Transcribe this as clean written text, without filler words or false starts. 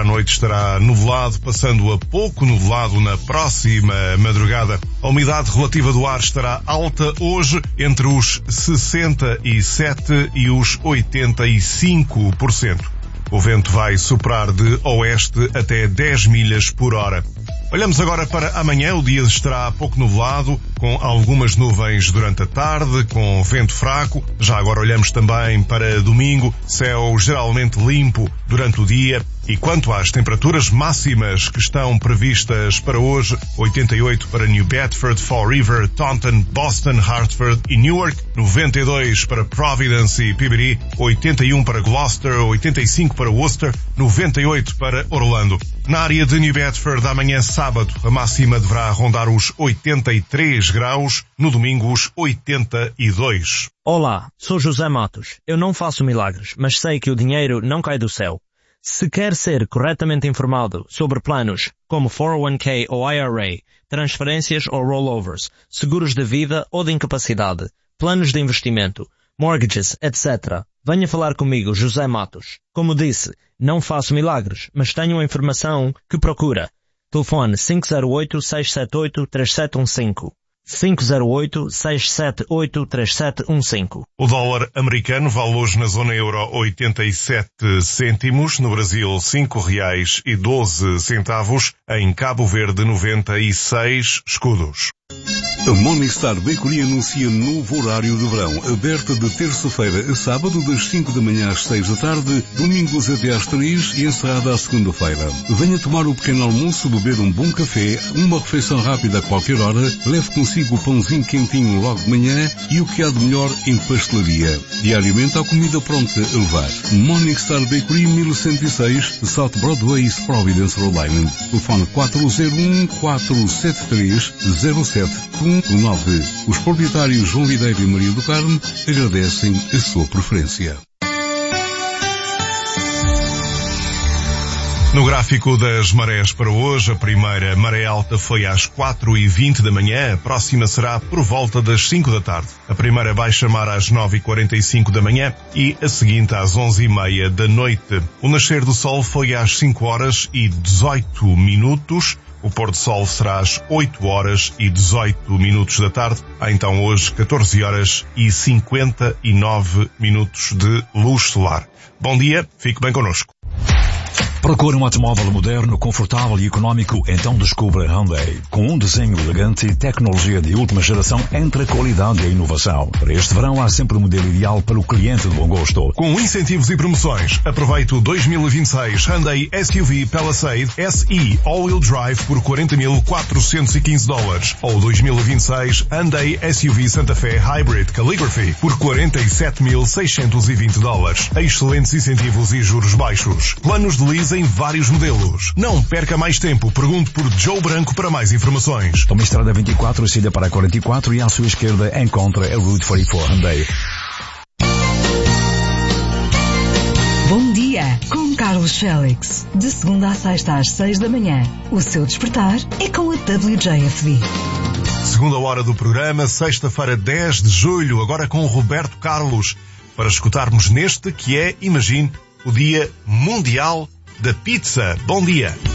à noite estará nublado, passando a pouco nublado na próxima madrugada. A umidade relativa do ar estará alta hoje, entre os 67% e os 85%. O vento vai soprar de oeste até 10 milhas por hora. Olhamos agora para amanhã. O dia estará pouco nublado, com algumas nuvens durante a tarde, com vento fraco. Já agora olhamos também para domingo, céu geralmente limpo durante o dia. E quanto às temperaturas máximas que estão previstas para hoje, 88 para New Bedford, Fall River, Taunton, Boston, Hartford e Newark, 92 para Providence e Peabody, 81 para Gloucester, 85 para Worcester, 98 para Orlando. Na área de New Bedford, amanhã sábado, a máxima deverá rondar os 83 graus, no domingo os 82. Olá, sou José Matos. Eu não faço milagres, mas sei que o dinheiro não cai do céu. Se quer ser corretamente informado sobre planos como 401k ou IRA, transferências ou rollovers, seguros de vida ou de incapacidade, planos de investimento, mortgages, etc., venha falar comigo, José Matos. Como disse, não faço milagres, mas tenho a informação que procura. Telefone 508-678-3715. 508-678-3715. O dólar americano vale hoje na zona euro 87 cêntimos, no Brasil R$5,12, em Cabo Verde 96 escudos. A Morningstar Bakery anuncia novo horário de verão, aberta de terça-feira a sábado das 5 da manhã às 6 da tarde, domingos até às 3 e encerrada à segunda-feira. Venha tomar o pequeno almoço, beber um bom café, uma refeição rápida a qualquer hora, leve consigo o pãozinho quentinho logo de manhã e o que há de melhor em pastelaria. Diariamente há comida pronta a levar. Morningstar Bakery 1106, South Broadway, East Providence, Rhode Island. Telefone 401-473-0719. Os proprietários João Videira e Maria do Carmo agradecem a sua preferência. No gráfico das marés para hoje, a primeira maré alta foi às 4h20 da manhã, a próxima será por volta das 5 da tarde. A primeira baixa mar às 9h45 da manhã e a seguinte às 11h30 da noite. O nascer do sol foi às 5h18. O pôr do sol será às 8h18 da tarde. Há então hoje 14h59 de luz solar. Bom dia, fique bem connosco. Procure um automóvel moderno, confortável e económico? Então descubra Hyundai. Com um desenho elegante e tecnologia de última geração entre a qualidade e a inovação. Para este verão há sempre o modelo ideal para o cliente de bom gosto. Com incentivos e promoções, aproveite o 2026 Hyundai SUV Palisade SE All-Wheel Drive por $40.415 ou 2026 Hyundai SUV Santa Fe Hybrid Calligraphy por $47.620. Excelentes incentivos e juros baixos. Planos de lease em vários modelos. Não perca mais tempo. Pergunte por Joe Branco para mais informações. Tome a estrada 24, saída para a 44 e à sua esquerda encontra a Route 44 Hyundai. Bom dia, com Carlos Félix. De segunda à sexta às 6 da manhã. O seu despertar é com a WJFD. Segunda hora do programa, sexta-feira 10 de julho, agora com o Roberto Carlos, para escutarmos neste que é, imagine, o Dia Mundial da Pizza. Bom dia.